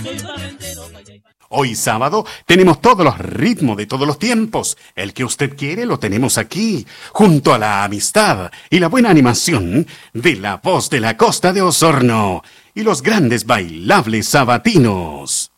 Hoy sábado tenemos todos los ritmos de todos los tiempos. El que usted quiere lo tenemos aquí, junto a la amistad y la buena animación de La Voz de la Costa de Osorno y los grandes bailables sabatinos.